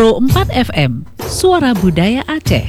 Pro 4 FM, Suara Budaya Aceh.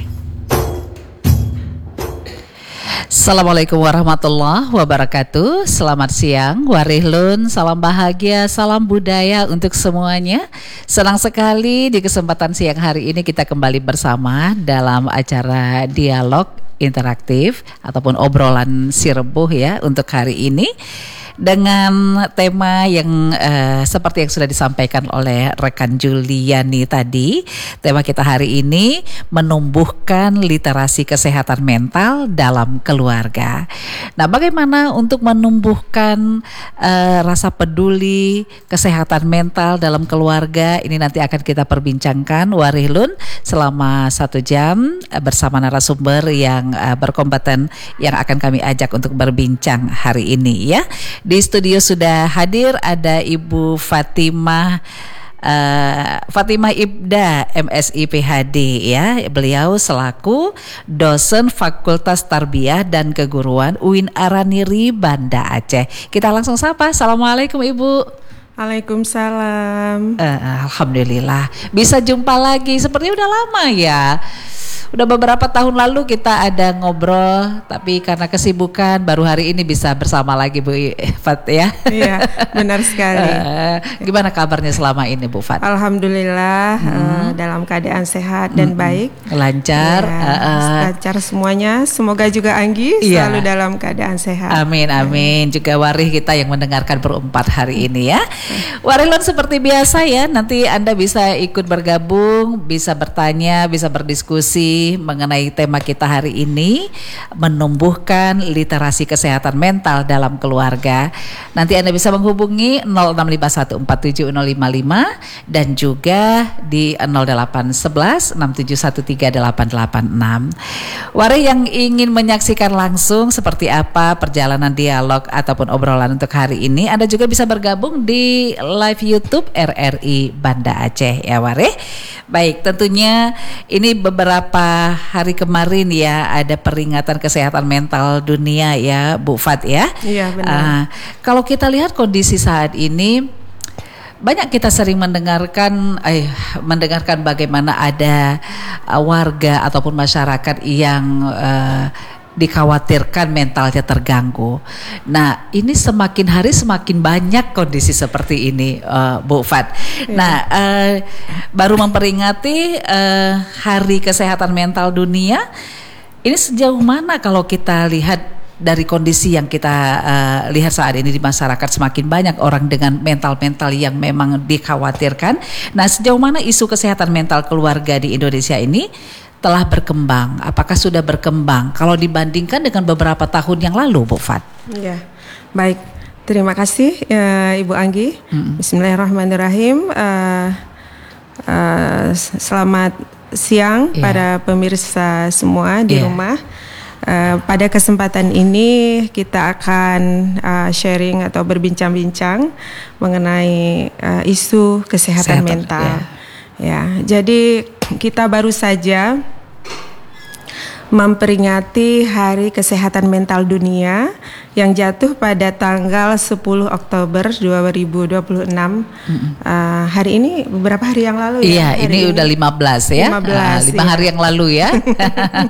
Assalamualaikum warahmatullahi wabarakatuh. Selamat siang, Warihlun, salam bahagia, salam budaya untuk semuanya. Senang sekali di kesempatan siang hari ini kita kembali bersama dalam acara dialog interaktif ataupun obrolan sirebuh ya untuk hari ini. Dengan tema yang seperti yang sudah disampaikan oleh rekan Juliani tadi, tema kita hari ini menumbuhkan literasi kesehatan mental dalam keluarga. Nah, bagaimana untuk menumbuhkan rasa peduli kesehatan mental dalam keluarga? Ini nanti akan kita perbincangkan, Warihlun, selama 1 jam bersama narasumber yang berkompeten yang akan kami ajak untuk berbincang hari ini ya. Di studio sudah hadir ada Ibu Fatimah Ibda, MSI PhD ya. Beliau selaku dosen Fakultas Tarbiyah dan Keguruan UIN Araniri, Banda Aceh. Kita langsung sapa. Assalamualaikum Ibu. Waalaikumsalam. Alhamdulillah bisa jumpa lagi. Sepertinya udah lama ya. Udah beberapa tahun lalu kita ada ngobrol, tapi karena kesibukan baru hari ini bisa bersama lagi Bu Fat ya. Iya, benar sekali. Gimana kabarnya selama ini Bu Fat? Alhamdulillah dalam keadaan sehat dan baik. Lancar. Lancar semuanya. Semoga juga Anggi selalu dalam keadaan sehat. Amin, amin. Juga Warih kita yang mendengarkan berempat hari ini ya. Warihlun seperti biasa ya, nanti Anda bisa ikut bergabung, bisa bertanya, bisa berdiskusi mengenai tema kita hari ini, menumbuhkan literasi kesehatan mental dalam keluarga. Nanti Anda bisa menghubungi 0651470555 dan juga di 081167138886. Warih yang ingin menyaksikan langsung seperti apa perjalanan dialog ataupun obrolan untuk hari ini, Anda juga bisa bergabung di live YouTube RRI Banda Aceh ya Warih. Baik, tentunya ini beberapa hari kemarin ya ada peringatan kesehatan mental dunia ya Bu Fat ya. Iya benar. Kalau kita lihat kondisi saat ini, banyak kita sering mendengarkan bagaimana ada warga ataupun masyarakat yang dikhawatirkan mentalnya terganggu. Nah, ini semakin hari semakin banyak kondisi seperti ini, Bu Fat. Nah, baru memperingati Hari Kesehatan Mental Dunia. Ini sejauh mana kalau kita lihat dari kondisi yang kita lihat saat ini di masyarakat, semakin banyak orang dengan mental-mental yang memang dikhawatirkan. Nah, sejauh mana isu kesehatan mental keluarga di Indonesia ini telah berkembang? Apakah sudah berkembang kalau dibandingkan dengan beberapa tahun yang lalu, Bu Fat? Ya, baik. Terima kasih Ibu Anggi. Bismillahirrahmanirrahim. Selamat siang para pemirsa semua di rumah. Pada kesempatan ini kita akan sharing atau berbincang-bincang mengenai isu kesehatan mental. Ya, jadi kita baru saja memperingati Hari Kesehatan Mental Dunia yang jatuh pada tanggal 10 Oktober 2026. Hari ini beberapa hari yang lalu ya? Iya, ini udah 15 ya. 5 hari yang lalu ya.